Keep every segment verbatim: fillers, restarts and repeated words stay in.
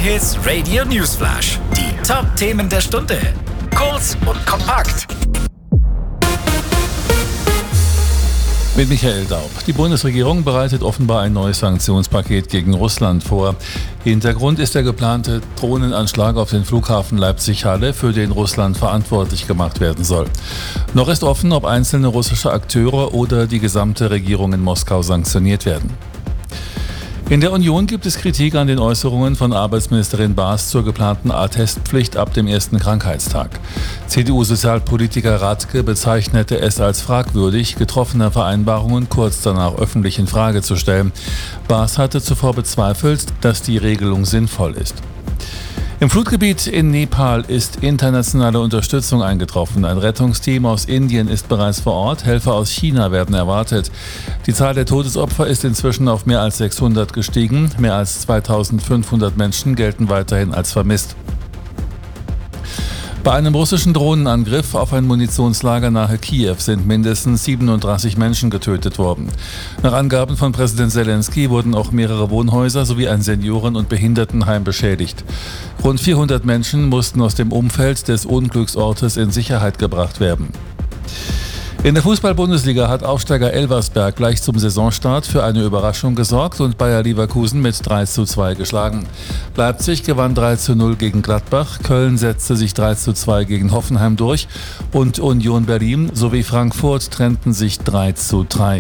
J-Hits Radio Newsflash. Die Top-Themen der Stunde. Kurz und kompakt. Mit Michael Daub. Die Bundesregierung bereitet offenbar ein neues Sanktionspaket gegen Russland vor. Hintergrund ist der geplante Drohnenanschlag auf den Flughafen Leipzig-Halle, für den Russland verantwortlich gemacht werden soll. Noch ist offen, ob einzelne russische Akteure oder die gesamte Regierung in Moskau sanktioniert werden. In der Union gibt es Kritik an den Äußerungen von Arbeitsministerin Baas zur geplanten Attestpflicht ab dem ersten Krankheitstag. C D U-Sozialpolitiker Radke bezeichnete es als fragwürdig, getroffene Vereinbarungen kurz danach öffentlich in Frage zu stellen. Baas hatte zuvor bezweifelt, dass die Regelung sinnvoll ist. Im Flutgebiet in Nepal ist internationale Unterstützung eingetroffen. Ein Rettungsteam aus Indien ist bereits vor Ort. Helfer aus China werden erwartet. Die Zahl der Todesopfer ist inzwischen auf mehr als sechshundert gestiegen. Mehr als zweitausendfünfhundert Menschen gelten weiterhin als vermisst. Bei einem russischen Drohnenangriff auf ein Munitionslager nahe Kiew sind mindestens siebenunddreißig Menschen getötet worden. Nach Angaben von Präsident Zelensky wurden auch mehrere Wohnhäuser sowie ein Senioren- und Behindertenheim beschädigt. Rund vierhundert Menschen mussten aus dem Umfeld des Unglücksortes in Sicherheit gebracht werden. In der Fußball-Bundesliga hat Aufsteiger Elversberg gleich zum Saisonstart für eine Überraschung gesorgt und Bayer Leverkusen mit drei zu zwei geschlagen. Leipzig gewann drei zu null gegen Gladbach, Köln setzte sich drei zu zwei gegen Hoffenheim durch und Union Berlin sowie Frankfurt trennten sich drei zu drei.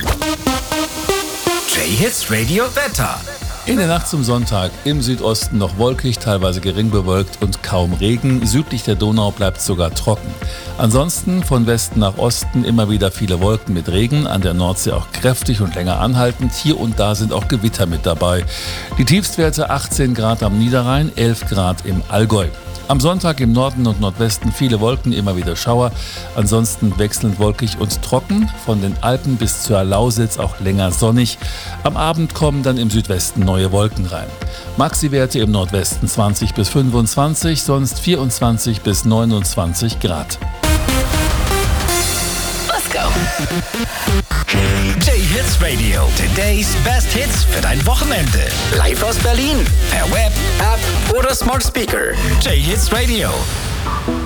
J-Hits Radio Wetter. In der Nacht zum Sonntag im Südosten noch wolkig, teilweise gering bewölkt und kaum Regen. Südlich der Donau bleibt sogar trocken. Ansonsten von Westen nach Osten immer wieder viele Wolken mit Regen, an der Nordsee auch kräftig und länger anhaltend. Hier und da sind auch Gewitter mit dabei. Die Tiefstwerte achtzehn Grad am Niederrhein, elf Grad im Allgäu. Am Sonntag im Norden und Nordwesten viele Wolken, immer wieder Schauer. Ansonsten wechselnd wolkig und trocken. Von den Alpen bis zur Lausitz auch länger sonnig. Am Abend kommen dann im Südwesten neue Wolken rein. Maxi-Werte im Nordwesten zwanzig bis fünfundzwanzig, sonst vierundzwanzig bis neunundzwanzig Grad. Let's go. J-Hits Radio. Today's Best Hits für dein Wochenende. Live aus Berlin. Per Web, App oder Smart Speaker. J-Hits Radio.